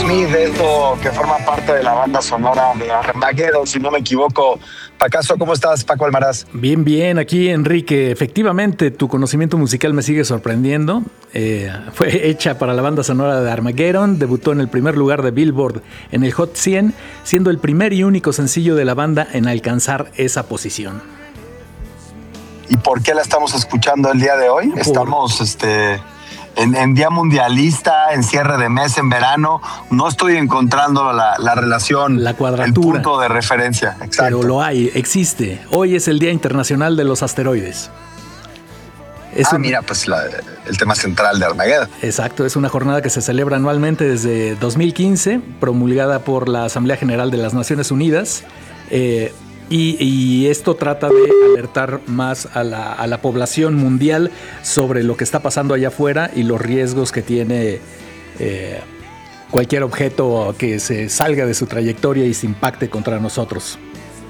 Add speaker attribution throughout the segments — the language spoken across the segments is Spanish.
Speaker 1: Smith, esto que forma parte de la banda sonora de Armageddon, si no me equivoco. Pacaso, ¿cómo estás, Paco Almaraz?
Speaker 2: Bien, bien, aquí Enrique. Efectivamente, tu conocimiento musical me sigue sorprendiendo. Fue hecha para la banda sonora de Armageddon, debutó en el primer lugar de Billboard en el Hot 100, siendo el primer y único sencillo de la banda en alcanzar esa posición.
Speaker 1: ¿Y por qué la estamos escuchando el día de hoy? Estamos en día mundialista, en cierre de mes, en verano. No estoy encontrando la relación,
Speaker 2: la cuadratura,
Speaker 1: el punto de referencia. Exacto.
Speaker 2: Pero lo hay, existe. Hoy es el Día Internacional de los Asteroides.
Speaker 1: Mira, pues el tema central de Armageddon.
Speaker 2: Exacto, es una jornada que se celebra anualmente desde 2015, promulgada por la Asamblea General de las Naciones Unidas. Y esto trata de alertar más a la población mundial sobre lo que está pasando allá afuera y los riesgos que tiene cualquier objeto que se salga de su trayectoria y se impacte contra nosotros.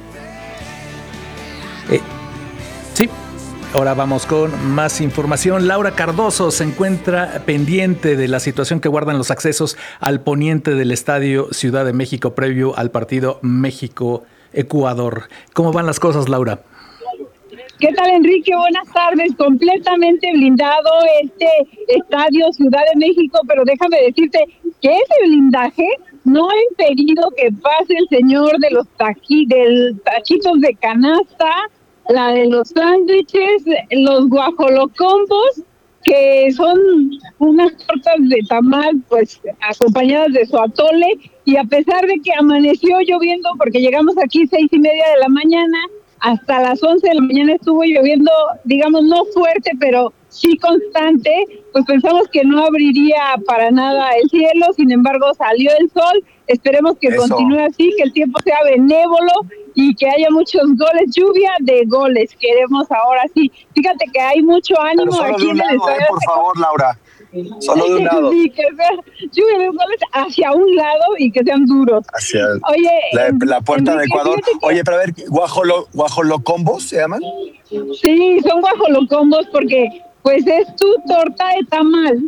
Speaker 2: Sí, ahora vamos con más información. Laura Cardoso se encuentra pendiente de la situación que guardan los accesos al poniente del Estadio Ciudad de México previo al partido México-Ecuador. ¿Cómo van las cosas, Laura?
Speaker 3: ¿Qué tal, Enrique? Buenas tardes. Completamente blindado este Estadio Ciudad de México, pero déjame decirte que ese blindaje no ha impedido que pase el señor de los taquitos de canasta, la de los sándwiches, los guajolocombos, que son unas tortas de tamal, pues acompañadas de su atole, y a pesar de que amaneció lloviendo, porque llegamos aquí 6:30 de la mañana, hasta las 11 de la mañana estuvo lloviendo, digamos, no fuerte, pero sí constante, pues pensamos que no abriría para nada el cielo, sin embargo salió el sol. Esperemos que continúe así, que el tiempo sea benévolo y que haya muchos goles, lluvia de goles, queremos ahora sí. Fíjate que hay mucho ánimo aquí en el estadio.
Speaker 1: Por favor, Laura. Solo de un lado.
Speaker 3: Sí, que sea lluvia de goles hacia un lado y que sean duros.
Speaker 1: Oye, la puerta de Ecuador. Oye, pero a ver, ¿guajolocombos se llaman?
Speaker 3: Sí, son guajolocombos porque pues es tu torta de tamal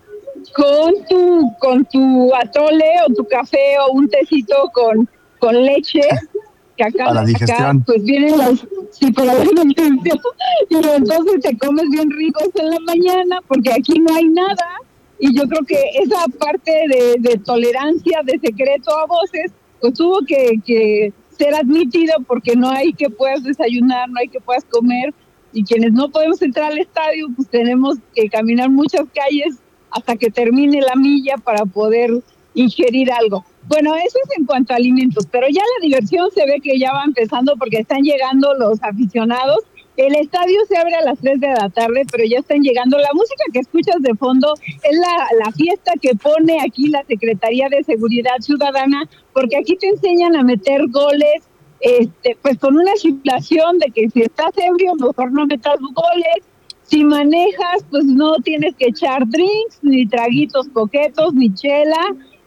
Speaker 3: con tu atole o tu café o un tecito con leche, que acá pues vienen para la digestión, y entonces te comes bien ricos en la mañana porque aquí no hay nada, y yo creo que esa parte de tolerancia, de secreto a voces, pues tuvo que ser admitido porque no hay que puedas desayunar, no hay que puedas comer, y quienes no podemos entrar al estadio pues tenemos que caminar muchas calles hasta que termine la milla para poder ingerir algo. Bueno, eso es en cuanto a alimentos, pero ya la diversión se ve que ya va empezando porque están llegando los aficionados. El estadio se abre a las 3 de la tarde, pero ya están llegando. La música que escuchas de fondo es la fiesta que pone aquí la Secretaría de Seguridad Ciudadana, porque aquí te enseñan a meter goles, pues con una simulación de que si estás ebrio, mejor no metas goles. Si manejas, pues no tienes que echar drinks, ni traguitos coquetos, ni chela,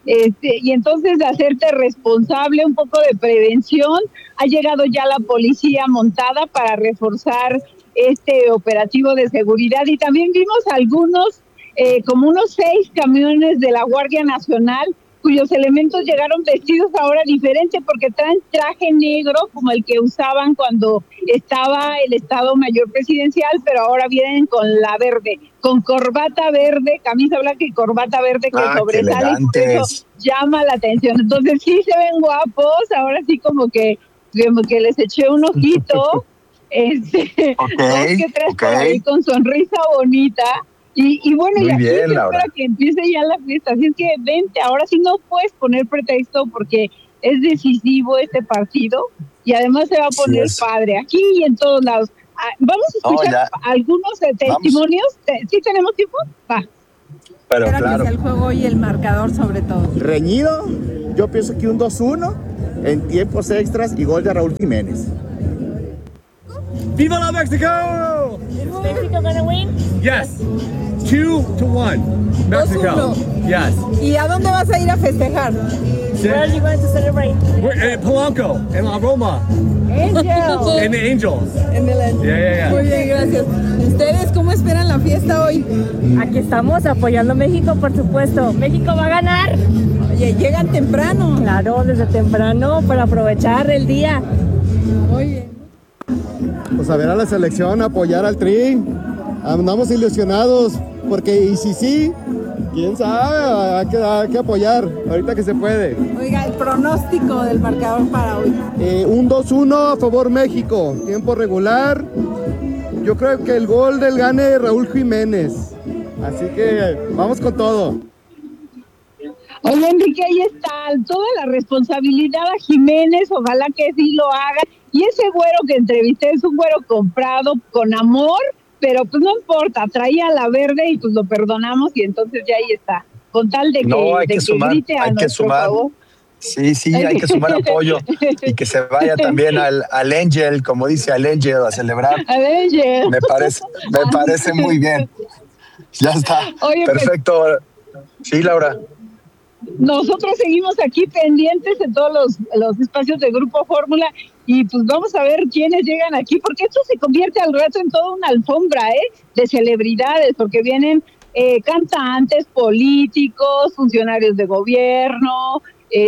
Speaker 3: y entonces de hacerte responsable, un poco de prevención. Ha llegado ya la policía montada para reforzar este operativo de seguridad, y también vimos algunos, como unos 6 camiones de la Guardia Nacional, cuyos elementos llegaron vestidos ahora diferente porque traen traje negro como el que usaban cuando estaba el Estado Mayor Presidencial, pero ahora vienen con la verde, con corbata verde, camisa blanca y corbata verde que sobresale, y eso llama la atención. Entonces sí se ven guapos, ahora sí como que les eché un ojito, dos que tres por ahí con sonrisa bonita. Y bueno, muy y aquí bien, para que empiece ya la fiesta, así es que vente, ahora sí no puedes poner pretexto porque es decisivo este partido y además se va a poner padre aquí y en todos lados. Vamos a escuchar algunos testimonios. ¿Sí tenemos tiempo? Va.
Speaker 4: Pero claro. Que sea el juego y el marcador sobre todo.
Speaker 5: Reñido, yo pienso que un 2-1 en tiempos extras y gol de Raúl Jiménez.
Speaker 6: ¡Viva la México!
Speaker 7: Is Mexico gonna win?
Speaker 6: Yes. 2-1. Mexico.
Speaker 4: 2-1.
Speaker 6: Yes.
Speaker 4: ¿Y a dónde vas a ir a festejar?
Speaker 6: Where are you going to celebrate? We're in Polanco, en la Roma.
Speaker 4: Angels.
Speaker 6: En the Angels.
Speaker 4: En el...
Speaker 6: Yeah.
Speaker 4: Muy bien, gracias. ¿Ustedes cómo esperan la fiesta hoy?
Speaker 7: Aquí estamos apoyando a México, por supuesto. México va a ganar.
Speaker 4: Oye, llegan temprano.
Speaker 7: Claro, desde temprano para aprovechar el día.
Speaker 4: Muy bien.
Speaker 8: Pues a ver a la selección, apoyar al Tri. Andamos ilusionados porque y si sí, quién sabe, hay que apoyar ahorita que se puede.
Speaker 4: Oiga, el pronóstico del marcador para hoy.
Speaker 8: Un 2-1 a favor México, tiempo regular. Yo creo que el gol del gane Raúl Jiménez. Así que vamos con todo.
Speaker 3: Oye, Enrique, ahí está toda la responsabilidad a Jiménez, ojalá que sí lo haga. Y ese güero que entrevisté es un güero comprado con amor, pero pues no importa, traía la verde y pues lo perdonamos y entonces ya ahí está. Con tal de que,
Speaker 1: no, hay que sumar,
Speaker 3: grite a nuestro favor.
Speaker 1: Sí, hay que sumar apoyo y que se vaya también al Angel, como dice al Angel, a celebrar.
Speaker 3: Al Angel.
Speaker 1: Me parece muy bien. Ya está.
Speaker 3: Oye,
Speaker 1: perfecto. Sí, Laura.
Speaker 3: Nosotros seguimos aquí pendientes de todos los espacios de Grupo Fórmula y pues vamos a ver quiénes llegan aquí, porque esto se convierte al rato en toda una alfombra de celebridades, porque vienen cantantes, políticos, funcionarios de gobierno,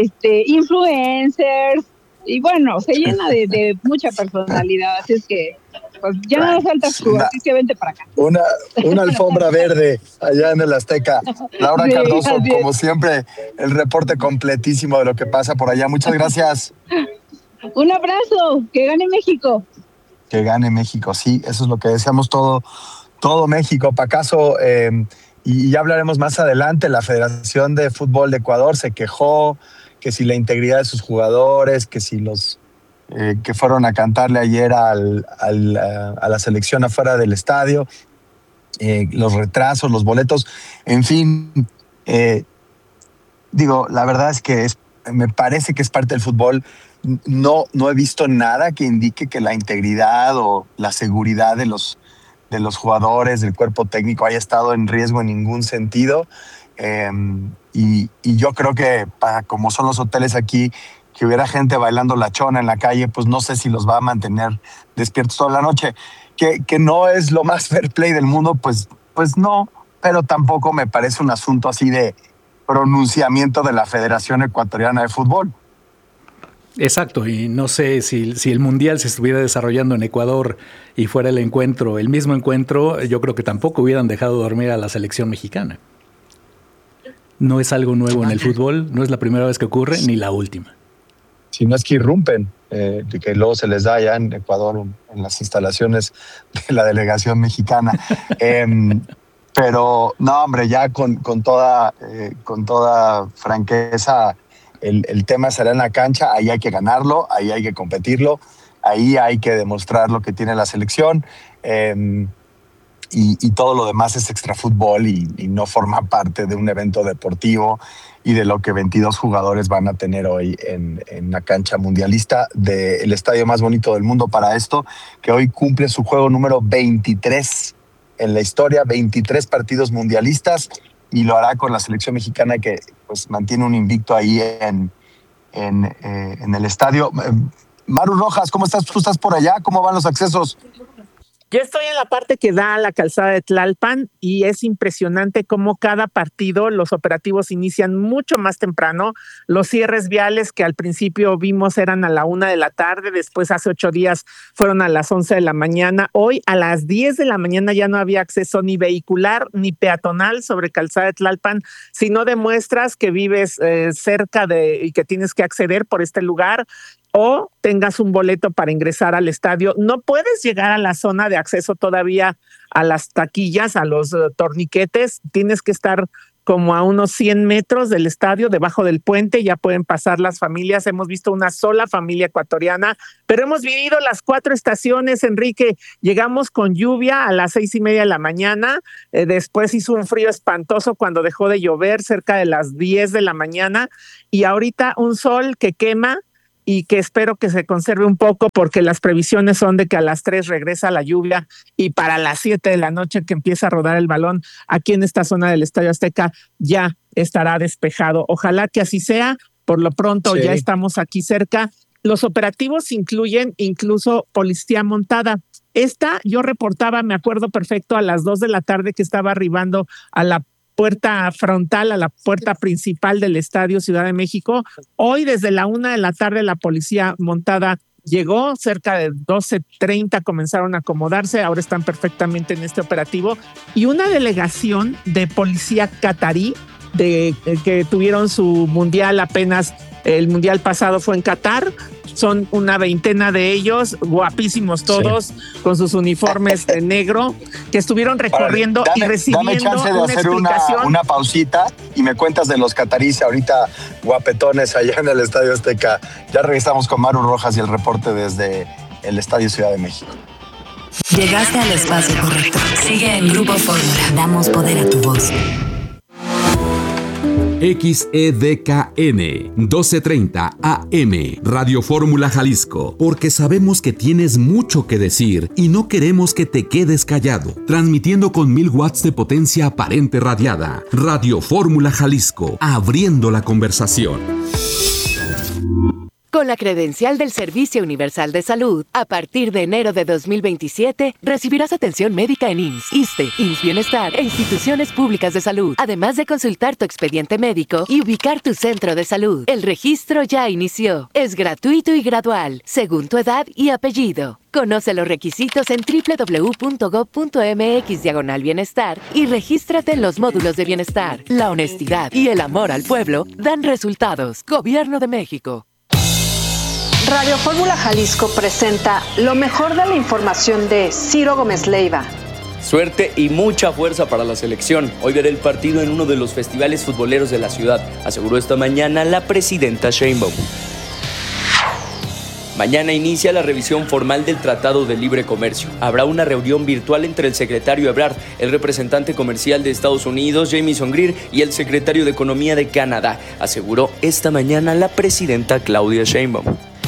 Speaker 3: influencers, y bueno, se llena de mucha personalidad, así es que pues ya no nos faltas tú, así que vente para acá.
Speaker 1: Una alfombra verde allá en el Azteca. Laura Cardoso, como siempre, el reporte completísimo de lo que pasa por allá. Muchas gracias.
Speaker 3: Un abrazo, que gane México.
Speaker 1: Que gane México, sí, eso es lo que deseamos todo México. Pacaso, y ya hablaremos más adelante, la Federación de Fútbol de Ecuador se quejó que si la integridad de sus jugadores, que si los que fueron a cantarle ayer a la selección afuera del estadio, los retrasos, los boletos, en fin, la verdad es que me parece que es parte del fútbol. No he visto nada que indique que la integridad o la seguridad de los jugadores, del cuerpo técnico haya estado en riesgo en ningún sentido. Y yo creo que como son los hoteles aquí, que hubiera gente bailando la chona en la calle, pues no sé si los va a mantener despiertos toda la noche. Que no es lo más fair play del mundo, pues no, pero tampoco me parece un asunto así de pronunciamiento de la Federación Ecuatoriana de Fútbol.
Speaker 2: Exacto, y no sé si el Mundial se estuviera desarrollando en Ecuador y fuera el mismo encuentro, yo creo que tampoco hubieran dejado dormir a la selección mexicana. No es algo nuevo en el fútbol, no es la primera vez que ocurre, ni la última.
Speaker 1: Si no es que irrumpen, que luego se les da allá en Ecuador, en las instalaciones de la delegación mexicana. Pero no, hombre, ya con toda franqueza, el tema será en la cancha, ahí hay que ganarlo, ahí hay que competirlo, ahí hay que demostrar lo que tiene la selección. Y todo lo demás es extrafútbol y no forma parte de un evento deportivo y de lo que 22 jugadores van a tener hoy en la cancha mundialista del estadio más bonito del mundo para esto, que hoy cumple su juego número 23 en la historia, 23 partidos mundialistas, y lo hará con la selección mexicana que pues mantiene un invicto ahí en el estadio. Maru Rojas, ¿cómo estás? ¿Tú estás por allá? ¿Cómo van los accesos?
Speaker 9: Yo estoy en la parte que da a la calzada de Tlalpan y es impresionante cómo cada partido los operativos inician mucho más temprano. Los cierres viales que al principio vimos eran a la 1 de la tarde, después hace 8 días fueron a las 11 de la mañana. Hoy a las 10 de la mañana ya no había acceso ni vehicular ni peatonal sobre calzada de Tlalpan. Si no demuestras que vives cerca y que tienes que acceder por este lugar, o tengas un boleto para ingresar al estadio, no puedes llegar a la zona de acceso todavía a las taquillas, a los torniquetes. Tienes que estar como a unos 100 metros del estadio, debajo del puente. Ya pueden pasar las familias. Hemos visto una sola familia ecuatoriana, pero hemos vivido las 4 estaciones, Enrique. Llegamos con lluvia a las 6:30 de la mañana. Después hizo un frío espantoso cuando dejó de llover cerca de las 10 de la mañana. Y ahorita un sol que quema. y que espero que se conserve un poco porque las previsiones son de que a las 3 regresa la lluvia y para las 7 de la noche que empieza a rodar el balón aquí en esta zona del Estadio Azteca ya estará despejado. Ojalá que así sea. Por lo pronto ya estamos aquí cerca. Los operativos incluyen incluso policía montada. Yo reportaba, me acuerdo perfecto, a las 2 de la tarde que estaba arribando a la puerta frontal, a la puerta principal del Estadio Ciudad de México. Hoy desde la 1 de la tarde la policía montada llegó, cerca de 12:30 comenzaron a acomodarse, ahora están perfectamente en este operativo. Y una delegación de policía catarí que tuvieron su mundial apenas, el mundial pasado fue en Qatar, son una veintena de ellos, guapísimos todos, con sus uniformes de negro, que estuvieron recorriendo y recibiendo
Speaker 1: dame chance de hacer una pausita y me cuentas de los cataríes ahorita guapetones allá en el Estadio Azteca. Ya regresamos con Maru Rojas y el reporte desde el Estadio Ciudad de México.
Speaker 10: Llegaste al espacio correcto. Sigue en Grupo Fórmula. Damos poder a tu voz.
Speaker 11: XEDKN 1230 AM Radio Fórmula Jalisco, porque sabemos que tienes mucho que decir y no queremos que te quedes callado. Transmitiendo con 1000 watts de potencia aparente radiada. Radio Fórmula Jalisco, abriendo la conversación.
Speaker 12: Con la credencial del Servicio Universal de Salud, a partir de enero de 2027, recibirás atención médica en IMSS, ISSSTE, IMSS Bienestar e instituciones públicas de salud, además de consultar tu expediente médico y ubicar tu centro de salud. El registro ya inició. Es gratuito y gradual, según tu edad y apellido. Conoce los requisitos en www.gov.mx/bienestar y regístrate en los módulos de bienestar. La honestidad y el amor al pueblo dan resultados. Gobierno de México.
Speaker 13: Radio Fórmula Jalisco presenta lo mejor de la información de Ciro Gómez Leiva.
Speaker 14: Suerte y mucha fuerza para la selección. Hoy veré el partido en uno de los festivales futboleros de la ciudad, aseguró esta mañana la presidenta Sheinbaum. Mañana inicia la revisión formal del Tratado de Libre Comercio. Habrá una reunión virtual entre el secretario Ebrard, el representante comercial de Estados Unidos, Jamieson Greer, y el secretario de Economía de Canadá, aseguró esta mañana la presidenta Claudia Sheinbaum.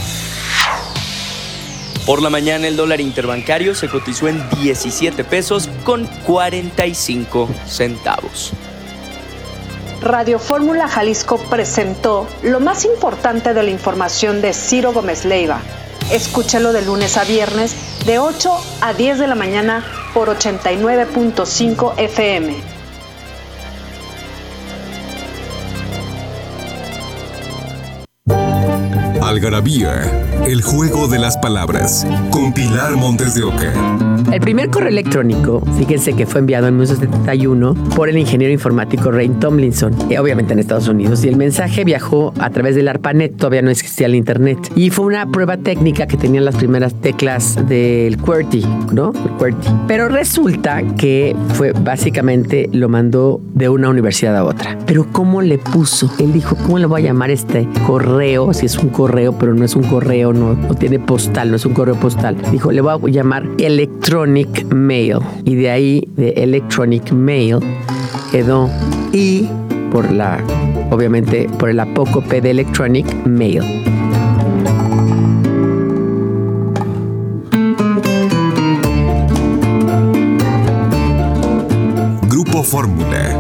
Speaker 14: Por la mañana el dólar interbancario se cotizó en 17 pesos con 45 centavos.
Speaker 13: Radio Fórmula Jalisco presentó lo más importante de la información de Ciro Gómez Leiva. Escúchalo de lunes a viernes de 8 a 10 de la mañana por 89.5 FM.
Speaker 11: Algarabía, el juego de las palabras, con Pilar Montes de Oca.
Speaker 15: El primer correo electrónico, fíjense que fue enviado en 1971 por el ingeniero informático Ray Tomlinson, obviamente en Estados Unidos, y el mensaje viajó a través del ARPANET, todavía no existía el internet, y fue una prueba técnica que tenían las primeras teclas del QWERTY, ¿no? El QWERTY. Pero resulta que fue básicamente, lo mandó de una universidad a otra. Pero ¿cómo le puso? Él dijo, ¿cómo le voy a llamar este correo? Si es un correo, pero no es un correo, no tiene postal, no es un correo postal. Dijo, le voy a llamar Electronic Mail. Y de ahí, de Electronic Mail, quedó I obviamente, por el apócope de Electronic Mail.
Speaker 11: Grupo Fórmula.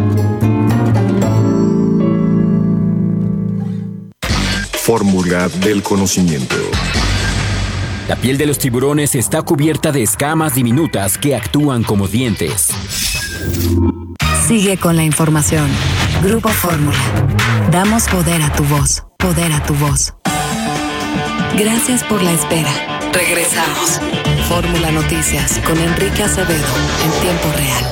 Speaker 11: Fórmula del conocimiento.
Speaker 16: La piel de los tiburones está cubierta de escamas diminutas que actúan como dientes.
Speaker 10: Sigue con la información. Grupo Fórmula. Damos poder a tu voz. Poder a tu voz. Gracias por la espera. Regresamos. Fórmula Noticias con Enrique Acevedo en tiempo real.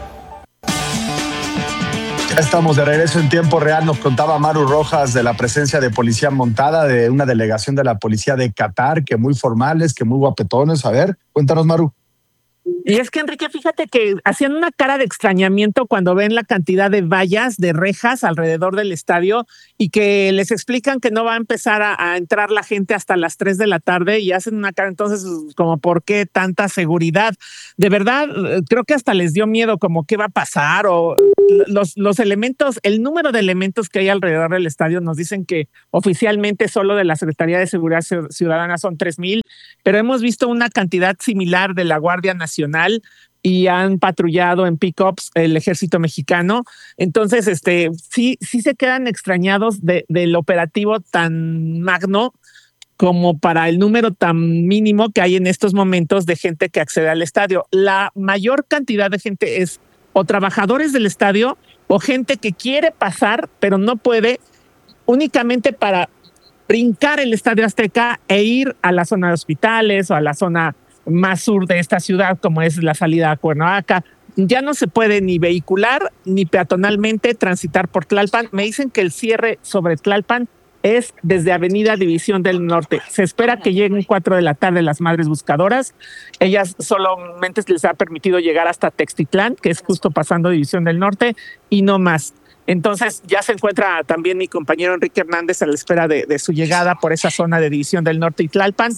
Speaker 1: Estamos de regreso en tiempo real. Nos contaba Maru Rojas de la presencia de policía montada de una delegación de la policía de Qatar, que muy formales, que muy guapetones. A ver, cuéntanos, Maru.
Speaker 9: Y es que, Enrique, fíjate que hacían una cara de extrañamiento cuando ven la cantidad de vallas, de rejas alrededor del estadio y que les explican que no va a empezar a entrar la gente hasta las 3 de la tarde y hacen una cara entonces como ¿por qué tanta seguridad? De verdad, creo que hasta les dio miedo como qué va a pasar o los elementos, el número de elementos que hay alrededor del estadio nos dicen que oficialmente solo de la Secretaría de Seguridad Ciudadana son 3,000, pero hemos visto una cantidad similar de la Guardia Nacional y han patrullado en pick-ups el ejército mexicano. Entonces, sí se quedan extrañados del operativo tan magno como para el número tan mínimo que hay en estos momentos de gente que accede al estadio. La mayor cantidad de gente es o trabajadores del estadio o gente que quiere pasar, pero no puede, únicamente para brincar el Estadio Azteca e ir a la zona de hospitales o a la zona más sur de esta ciudad, como es la salida a Cuernavaca. Ya no se puede ni vehicular ni peatonalmente transitar por Tlalpan. Me dicen que el cierre sobre Tlalpan es desde Avenida División del Norte. Se espera que lleguen 4 de la tarde las madres buscadoras. Ellas solamente les ha permitido llegar hasta Textitlán, que es justo pasando División del Norte, y no más. Entonces ya se encuentra también mi compañero Enrique Hernández a la espera de su llegada por esa zona de División del Norte y Tlalpan.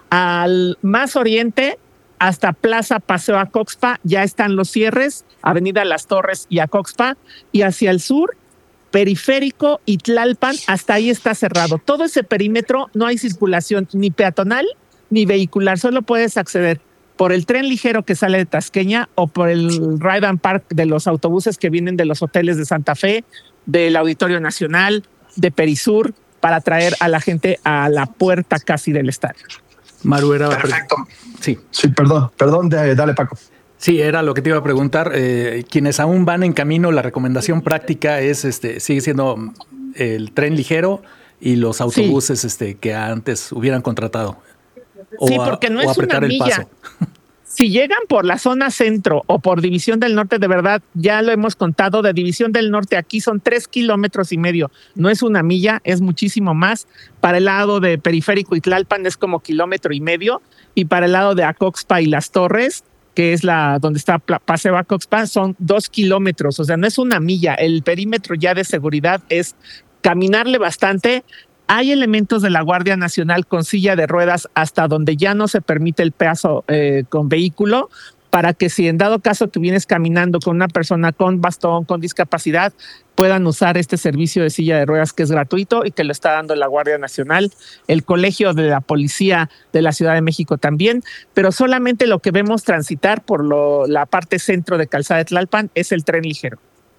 Speaker 9: Al más oriente, hasta Plaza Paseo Acoxpa, ya están los cierres, Avenida Las Torres y Acoxpa, y hacia el sur, Periférico y Tlalpan, hasta ahí está cerrado. Todo ese perímetro no hay circulación ni peatonal ni vehicular, solo puedes acceder por el tren ligero que sale de Tasqueña o por el Ride and Park de los autobuses que vienen de los hoteles de Santa Fe, del Auditorio Nacional, de Perisur, para traer a la gente a la puerta casi del estadio.
Speaker 2: Maru, era...
Speaker 1: Perfecto.
Speaker 2: Sí,
Speaker 1: perdón, dale Paco.
Speaker 2: Sí, era lo que te iba a preguntar. Quienes aún van en camino, la recomendación práctica es sigue siendo el tren ligero y los autobuses que antes hubieran contratado.
Speaker 9: Sí, porque no es una milla. Si llegan por la zona centro o por División del Norte, de verdad, ya lo hemos contado, de División del Norte aquí son 3,5 kilómetros. No es una milla, es muchísimo más. Para el lado de Periférico y Tlalpan es como 1,5 kilómetros. Y para el lado de Acoxpa y Las Torres, que es donde está Paseo Acoxpa, son 2 kilómetros. O sea, no es una milla. El perímetro ya de seguridad es caminarle bastante. Hay elementos de la Guardia Nacional con silla de ruedas hasta donde ya no se permite el paso con vehículo, para que si en dado caso que vienes caminando con una persona con bastón, con discapacidad, puedan usar este servicio de silla de ruedas que es gratuito y que lo está dando la Guardia Nacional, el Colegio de la Policía de la Ciudad de México también, pero solamente lo que vemos transitar por la parte centro de Calzada de Tlalpan es el tren ligero.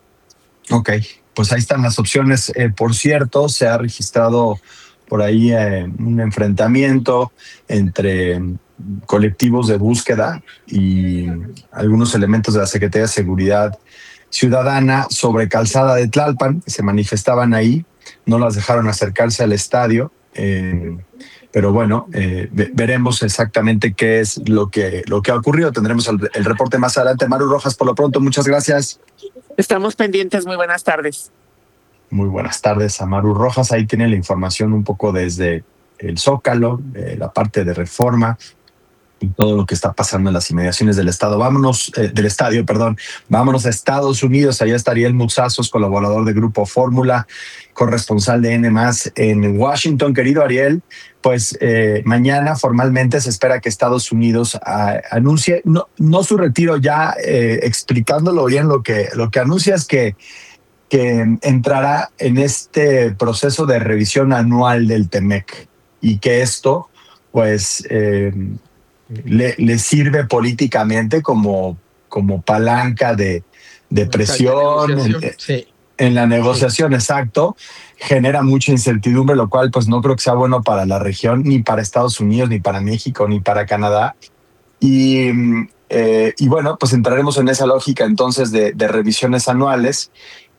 Speaker 1: Ok, pues ahí están las opciones. Por cierto, se ha registrado por ahí un enfrentamiento entre colectivos de búsqueda y algunos elementos de la Secretaría de Seguridad Ciudadana sobre Calzada de Tlalpan, que se manifestaban ahí, no las dejaron acercarse al estadio, pero bueno, veremos exactamente qué es lo que ha ocurrido. Tendremos el reporte más adelante. Maru Rojas, por lo pronto, muchas gracias.
Speaker 9: Estamos pendientes, muy buenas tardes.
Speaker 1: Muy buenas tardes a Maru Rojas, ahí tiene la información un poco desde el Zócalo, la parte de Reforma, y todo lo que está pasando en las inmediaciones del estadio. Vámonos a Estados Unidos. Allá está Ariel Muzazos, colaborador de Grupo Fórmula, corresponsal de N+ en Washington. Querido Ariel, pues mañana formalmente se espera que Estados Unidos anuncie, no su retiro ya, explicándolo bien, lo que anuncia es que entrará en este proceso de revisión anual del TEMEC, y que esto pues le sirve políticamente como palanca de presión en la negociación, exacto. Genera mucha incertidumbre, lo cual pues no creo que sea bueno para la región, ni para Estados Unidos, ni para México, ni para Canadá. Y bueno, pues entraremos en esa lógica entonces de revisiones anuales.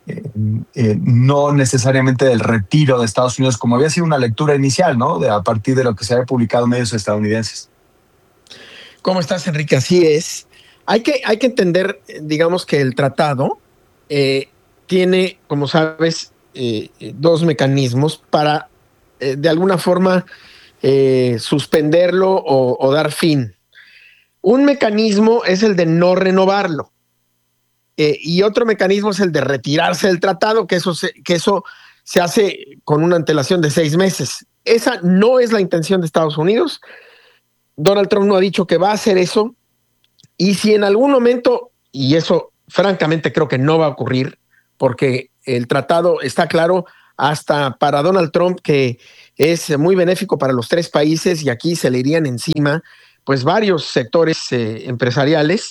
Speaker 1: No necesariamente del retiro de Estados Unidos, como había sido una lectura inicial, ¿no? A partir de lo que se había publicado en medios estadounidenses.
Speaker 17: ¿Cómo estás, Enrique? Así es. Hay que entender, digamos, que el tratado tiene, como sabes, 2 mecanismos para, de alguna forma, suspenderlo o dar fin. Un mecanismo es el de no renovarlo. Y otro mecanismo es el de retirarse del tratado, que eso se hace con una antelación de 6 meses. Esa no es la intención de Estados Unidos. Donald Trump no ha dicho que va a hacer eso. Y si en algún momento, y eso francamente creo que no va a ocurrir, porque el tratado está claro hasta para Donald Trump que es muy benéfico para los 3 países y aquí se le irían encima pues varios sectores empresariales.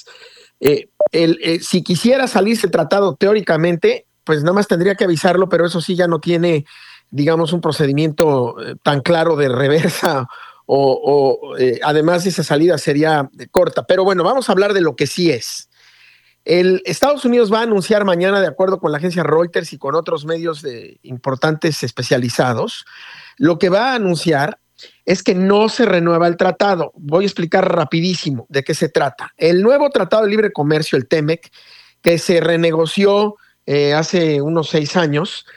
Speaker 17: Si quisiera salirse el tratado teóricamente, pues nada más tendría que avisarlo, pero eso sí ya no tiene, digamos, un procedimiento tan claro de reversa además esa salida sería corta. Pero bueno, vamos a hablar de lo que sí es. Estados Unidos va a anunciar mañana, de acuerdo con la agencia Reuters y con otros medios importantes especializados, lo que va a anunciar es que no se renueva el tratado. Voy a explicar rapidísimo de qué se trata. El nuevo Tratado de Libre Comercio, el TEMEC, que se renegoció hace unos 6 años,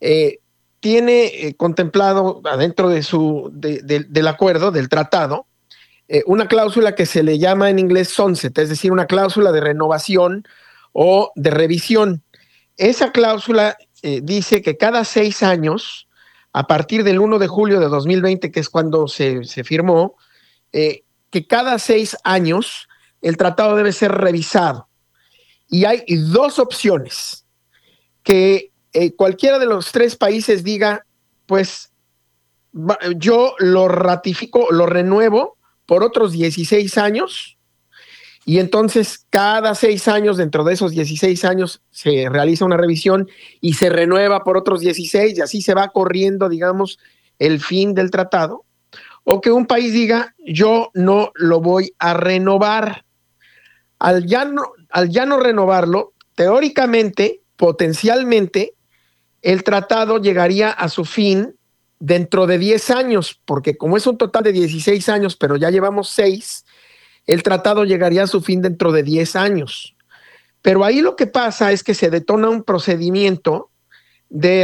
Speaker 17: tiene contemplado adentro del acuerdo, del tratado, una cláusula que se le llama en inglés sunset, es decir, una cláusula de renovación o de revisión. Esa cláusula dice que cada 6 años, a partir del 1 de julio de 2020, que es cuando se firmó, que cada 6 años el tratado debe ser revisado. Y hay 2 opciones. Que cualquiera de los 3 países diga, pues yo lo ratifico, lo renuevo por otros 16 años, y entonces cada 6 años, dentro de esos 16 años, se realiza una revisión y se renueva por otros 16, y así se va corriendo, digamos, el fin del tratado. O que un país diga, yo no lo voy a renovar. Al ya no renovarlo, teóricamente, potencialmente, el tratado llegaría a su fin dentro de 10 años, porque como es un total de 16 años, pero ya llevamos 6, el tratado llegaría a su fin dentro de 10 años. Pero ahí lo que pasa es que se detona un procedimiento de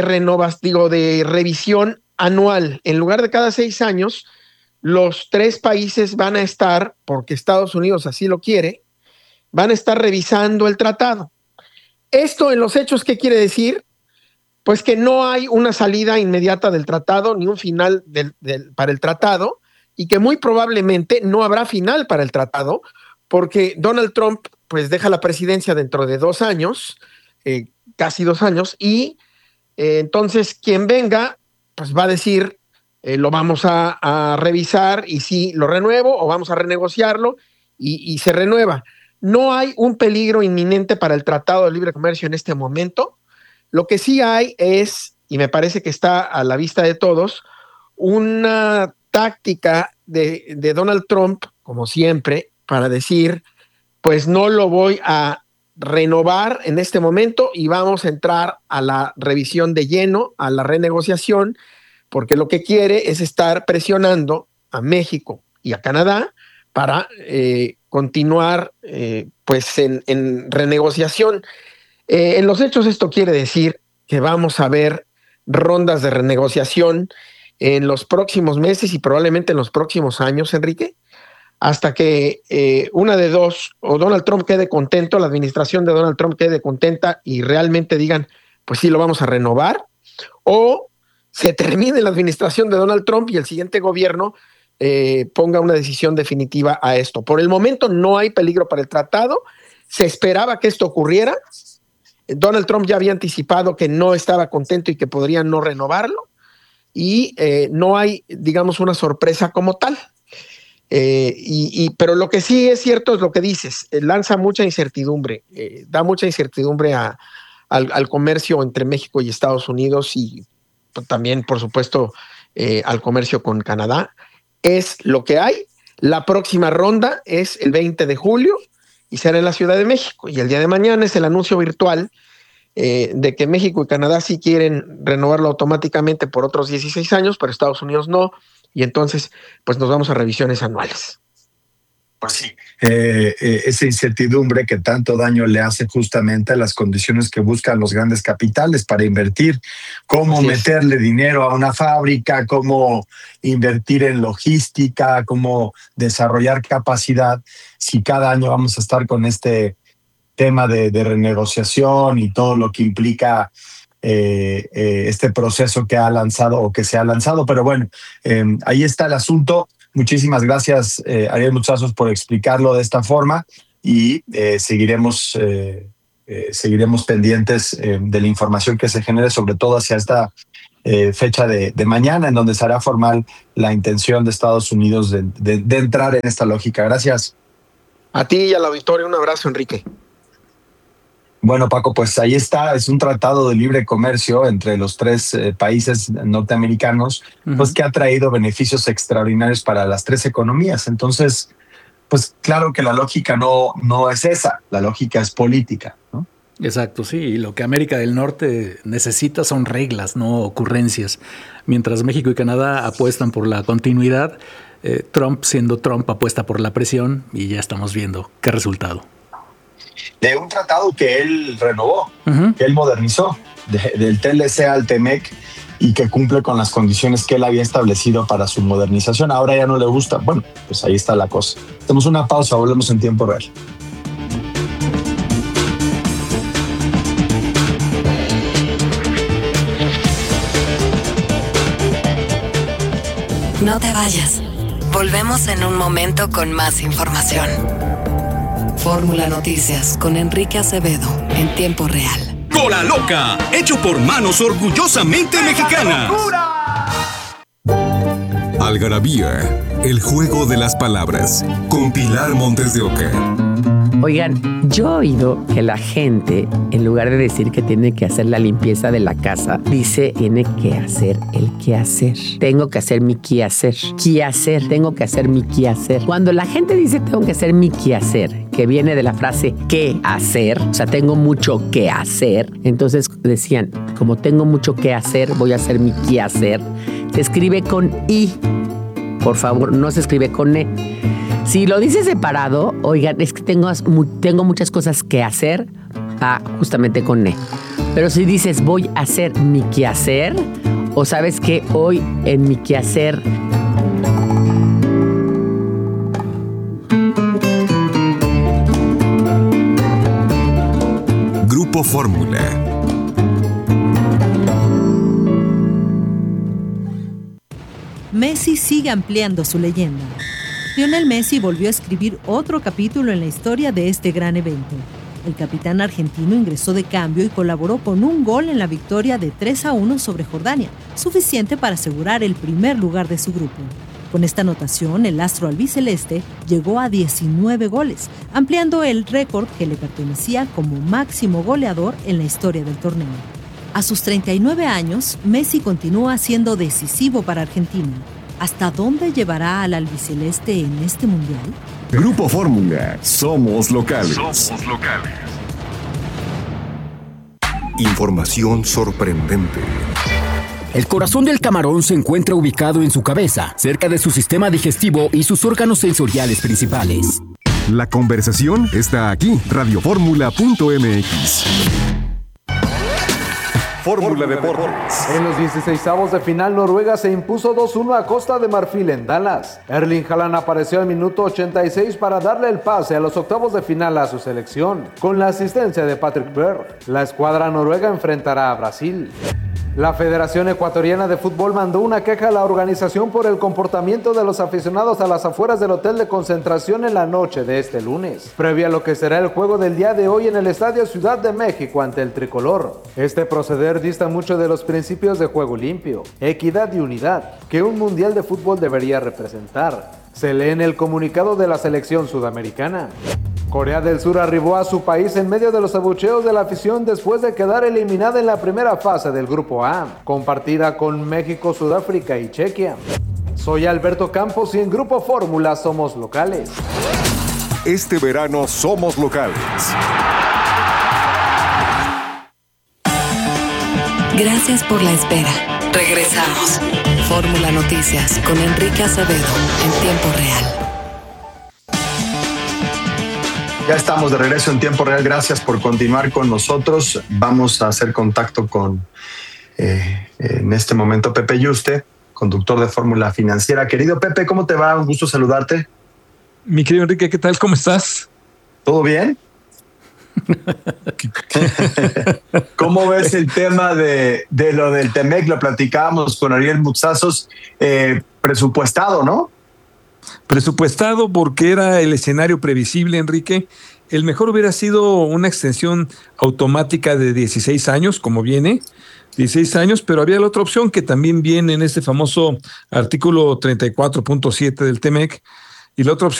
Speaker 17: revisión anual. En lugar de cada 6 años, los 3 países van a estar, porque Estados Unidos así lo quiere, van a estar revisando el tratado. Esto en los hechos, ¿qué quiere decir? Pues que no hay una salida inmediata del tratado, ni un final para el tratado, y que muy probablemente no habrá final para el tratado, porque Donald Trump pues deja la presidencia dentro de 2 años, casi 2 años, y entonces quien venga pues va a decir, lo vamos a revisar y sí lo renuevo, o vamos a renegociarlo y se renueva. No hay un peligro inminente para el Tratado de Libre Comercio en este momento. Lo que sí hay es, y me parece que está a la vista de todos, una táctica de Donald Trump, como siempre, para decir, pues no lo voy a renovar en este momento y vamos a entrar a la revisión de lleno, a la renegociación, porque lo que quiere es estar presionando a México y a Canadá para continuar pues en renegociación. En los hechos esto quiere decir que vamos a ver rondas de renegociación en los próximos meses y probablemente en los próximos años, Enrique, hasta que una de dos, o Donald Trump quede contento, la administración de Donald Trump quede contenta y realmente digan, pues sí, lo vamos a renovar, o se termine la administración de Donald Trump y el siguiente gobierno ponga una decisión definitiva a esto. Por el momento no hay peligro para el tratado, se esperaba que esto ocurriera. Donald Trump ya había anticipado que no estaba contento y que podría no renovarlo, y no hay, digamos, una sorpresa como tal. Pero lo que sí es cierto es lo que dices, lanza mucha incertidumbre, da mucha incertidumbre al comercio entre México y Estados Unidos, y también, por supuesto, al comercio con Canadá. Es lo que hay. La próxima ronda es el 20 de julio y será en la Ciudad de México. Y el día de mañana es el anuncio virtual de que México y Canadá sí quieren renovarlo automáticamente por otros 16 años, pero Estados Unidos no. Y entonces, pues nos vamos a revisiones anuales.
Speaker 1: Pues sí, esa incertidumbre que tanto daño le hace justamente a las condiciones que buscan los grandes capitales para invertir, cómo meterle dinero a una fábrica, cómo invertir en logística, cómo desarrollar capacidad, si cada año vamos a estar con este tema de renegociación y todo lo que implica este proceso que ha lanzado o que se ha lanzado. Pero bueno, ahí está el asunto. Muchísimas gracias, Ariel Mutazos, por explicarlo de esta forma, y seguiremos seguiremos pendientes de la información que se genere, sobre todo hacia esta fecha de mañana, en donde se hará formal la intención de Estados Unidos de entrar en esta lógica. Gracias.
Speaker 17: A ti y al auditorio, un abrazo, Enrique.
Speaker 1: Bueno, Paco, pues ahí está, es un tratado de libre comercio entre los tres países norteamericanos, pues que ha traído beneficios extraordinarios para las tres economías. Entonces, pues claro que la lógica no es esa, la lógica es política, ¿no?
Speaker 2: Exacto, sí, y lo que América del Norte necesita son reglas, no ocurrencias. Mientras México y Canadá apuestan por la continuidad, Trump, siendo Trump, apuesta por la presión y ya estamos viendo qué resultado.
Speaker 1: De un tratado que él renovó, que él modernizó, del TLC al TEMEC, y que cumple con las condiciones que él había establecido para su modernización. Ahora ya no le gusta. Bueno, pues ahí está la cosa. Hacemos una pausa, volvemos en tiempo real.
Speaker 10: No te vayas. Volvemos en un momento con más información. Fórmula Noticias con Enrique Acevedo en tiempo real.
Speaker 11: Cola Loca, hecho por manos orgullosamente mexicanas. Algarabía, el juego de las palabras, con Pilar Montes de Oca.
Speaker 15: Oigan, yo he oído que la gente, en lugar de decir que tiene que hacer la limpieza de la casa, dice tiene que hacer el quehacer. Tengo que hacer mi quehacer. Quehacer, tengo que hacer mi quehacer. Cuando la gente dice tengo que hacer mi quehacer, que viene de la frase qué hacer, o sea, tengo mucho que hacer, entonces decían, como tengo mucho que hacer, voy a hacer mi quehacer. Se escribe con I, por favor, no se escribe con E. Si lo dices separado, oigan, es que tengo muchas cosas que hacer, justamente con E. Pero si dices voy a hacer mi quehacer, o sabes que hoy en mi quehacer
Speaker 11: Grupo Fórmula.
Speaker 18: Messi sigue ampliando su leyenda. Lionel Messi volvió a escribir otro capítulo en la historia de este gran evento. El capitán argentino ingresó de cambio y colaboró con un gol en la victoria de 3-1 sobre Jordania, suficiente para asegurar el primer lugar de su grupo. Con esta anotación, el astro albiceleste llegó a 19 goles, ampliando el récord que le pertenecía como máximo goleador en la historia del torneo. A sus 39 años, Messi continúa siendo decisivo para Argentina. ¿Hasta dónde llevará al albiceleste en este mundial?
Speaker 11: Grupo Fórmula, somos locales. Somos locales. Información sorprendente.
Speaker 16: El corazón del camarón se encuentra ubicado en su cabeza, cerca de su sistema digestivo y sus órganos sensoriales principales.
Speaker 11: La conversación está aquí, radioformula.mx. Fórmula Deportes.
Speaker 19: En los 16avos de final, Noruega se impuso 2-1 a Costa de Marfil en Dallas. Erling Haaland apareció al minuto 86 para darle el pase a los octavos de final a su selección. Con la asistencia de Patrick Berg, la escuadra noruega enfrentará a Brasil. La Federación Ecuatoriana de Fútbol mandó una queja a la organización por el comportamiento de los aficionados a las afueras del hotel de concentración en la noche de este lunes, previo a lo que será el juego del día de hoy en el Estadio Ciudad de México ante el tricolor. Este proceder dista mucho de los principios de juego limpio, equidad y unidad que un mundial de fútbol debería representar. Se lee en el comunicado de la selección sudamericana. Corea del Sur arribó a su país en medio de los abucheos de la afición después de quedar eliminada en la primera fase del Grupo A, compartida con México, Sudáfrica y Chequia. Soy Alberto Campos y en Grupo Fórmula somos locales.
Speaker 11: Este verano somos locales.
Speaker 10: Gracias por la espera. Regresamos. Fórmula Noticias con Enrique Acevedo en tiempo real.
Speaker 1: Ya estamos de regreso en tiempo real. Gracias por continuar con nosotros. Vamos a hacer contacto con, en este momento, Pepe Yuste, conductor de Fórmula Financiera. Querido Pepe, ¿cómo te va? Un gusto saludarte.
Speaker 20: Mi querido Enrique, ¿qué tal? ¿Cómo estás?
Speaker 1: ¿Todo bien? ¿Cómo ves el tema de lo del TEMEC? Lo platicábamos con Ariel Mutsazos, presupuestado, ¿no?
Speaker 20: Presupuestado porque era el escenario previsible, Enrique, El mejor hubiera sido una extensión automática de 16 años, como viene, 16 años, pero había la otra opción que también viene en este famoso artículo 34.7 del TEMEC, y la otra opción